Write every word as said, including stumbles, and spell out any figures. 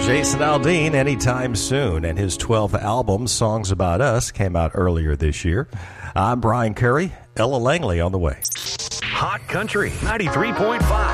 Jason Aldean anytime soon, and his twelfth album, Songs About Us, came out earlier this year. I'm Brian Curry. Ella Langley on the way. Hot Country ninety-three point five.